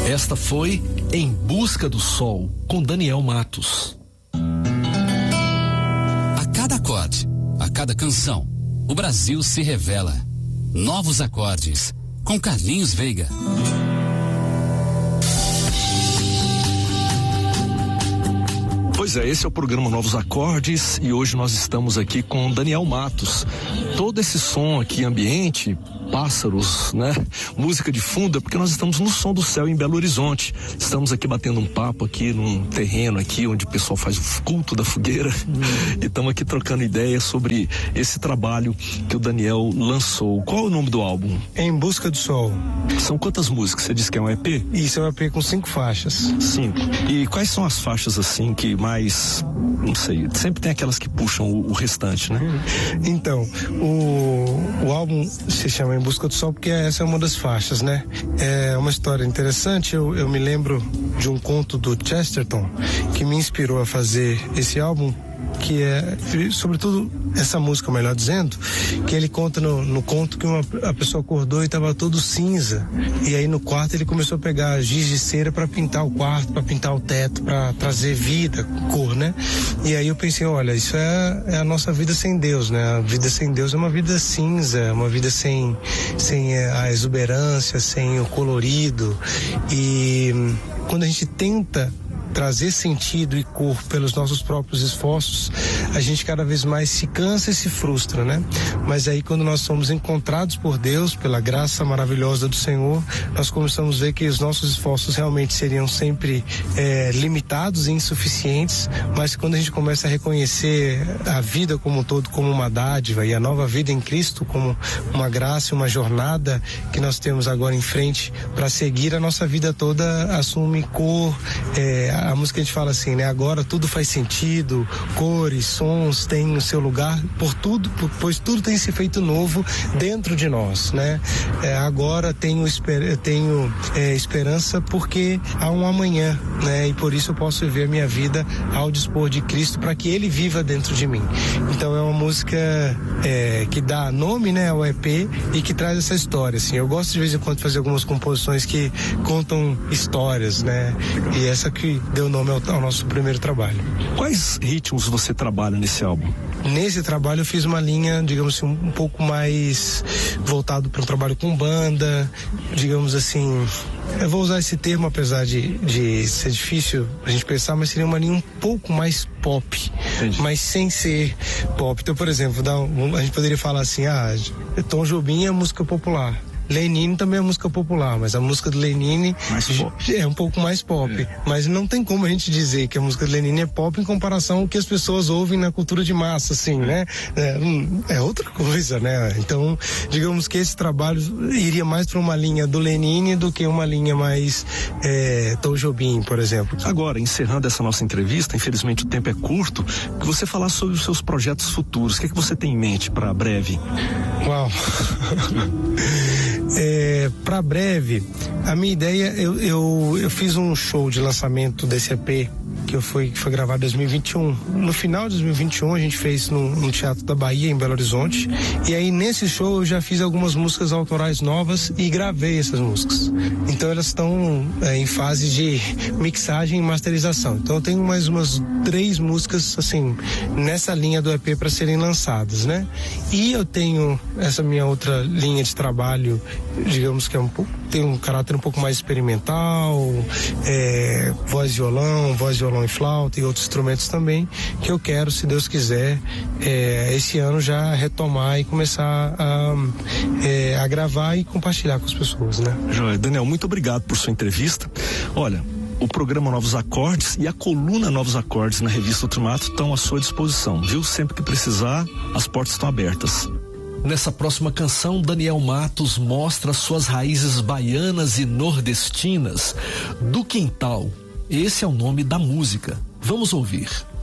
Esta foi Em Busca do Sol, com Daniel Matos. A cada acorde, a cada canção, o Brasil se revela. Novos acordes, com Carlinhos Veiga. Pois é, esse é o programa Novos Acordes e hoje nós estamos aqui com Daniel Matos. Todo esse som aqui, ambiente, pássaros, né? Música de fundo, é porque nós estamos no Som do Céu em Belo Horizonte. Estamos aqui batendo um papo aqui num terreno aqui onde o pessoal faz o culto da fogueira e estamos aqui trocando ideias sobre esse trabalho que o Daniel lançou. Qual é o nome do álbum? Em Busca do Sol. São quantas músicas? Você disse que é um EP? Isso, é um EP com 5 faixas. 5. E quais são as faixas assim que mais, não sei, sempre tem aquelas que puxam o restante, né? Então, o álbum se chama Em Busca do Sol porque essa é uma das faixas, né? É uma história interessante. Eu me lembro de um conto do Chesterton que me inspirou a fazer esse álbum, que é, sobretudo, essa música, melhor dizendo, que ele conta no conto que a pessoa acordou e estava todo cinza, e aí no quarto ele começou a pegar giz de cera para pintar o quarto, para pintar o teto, para trazer vida, cor, né? E aí eu pensei, olha, isso é a nossa vida sem Deus, né? A vida sem Deus é uma vida cinza, uma vida sem a exuberância, sem o colorido, e quando a gente tenta trazer sentido e cor pelos nossos próprios esforços, a gente cada vez mais se cansa e se frustra, né? Mas aí quando nós somos encontrados por Deus, pela graça maravilhosa do Senhor, nós começamos a ver que os nossos esforços realmente seriam sempre limitados e insuficientes, mas quando a gente começa a reconhecer a vida como um todo como uma dádiva e a nova vida em Cristo como uma graça e uma jornada que nós temos agora em frente para seguir, a nossa vida toda assume cor. A música a gente fala assim, né? Agora tudo faz sentido, cores, sons têm o seu lugar, pois tudo tem se feito novo dentro de nós, né? Agora tenho esperança porque há um amanhã, né? E por isso eu posso viver a minha vida ao dispor de Cristo para que Ele viva dentro de mim. Então é uma música que dá nome, né, ao EP e que traz essa história, assim. Eu gosto de vez em quando de fazer algumas composições que contam histórias, né? E essa que deu nome ao nosso primeiro trabalho. Quais ritmos você trabalha nesse álbum? Nesse trabalho eu fiz uma linha, digamos assim, um pouco mais voltado para um trabalho com banda, digamos assim. Eu vou usar esse termo, apesar de ser difícil a gente pensar, mas seria uma linha um pouco mais pop. Entendi. Mas sem ser pop. Então, por exemplo, a gente poderia falar assim, Tom Jobim é música popular. Lenine também é música popular, mas a música do Lenine é um pouco mais pop. Mas não tem como a gente dizer que a música do Lenine é pop em comparação ao que as pessoas ouvem na cultura de massa, assim, né? É outra coisa, né? Então, digamos que esse trabalho iria mais para uma linha do Lenine do que uma linha mais Tom Jobim, por exemplo. Agora, encerrando essa nossa entrevista, infelizmente o tempo é curto, que você falar sobre os seus projetos futuros. O que é que você tem em mente para breve? Uau! Para breve, a minha ideia, eu fiz um show de lançamento desse EP que foi gravado em 2021. No final de 2021 a gente fez no Teatro da Bahia, em Belo Horizonte, e aí nesse show eu já fiz algumas músicas autorais novas e gravei essas músicas. Então elas estão em fase de mixagem e masterização. Então eu tenho mais umas 3 músicas assim nessa linha do EP para serem lançadas, né? E eu tenho essa minha outra linha de trabalho, digamos que tem um caráter um pouco mais experimental, voz e violão e flauta e outros instrumentos também, que eu quero, se Deus quiser, esse ano já retomar e começar a gravar e compartilhar com as pessoas, né? Joia. Daniel, muito obrigado por sua entrevista. Olha, o programa Novos Acordes e a coluna Novos Acordes na revista Ultimato estão à sua disposição, viu? Sempre que precisar, as portas estão abertas. Nessa próxima canção, Daniel Matos mostra suas raízes baianas e nordestinas. Do Quintal. Esse é o nome da música. Vamos ouvir.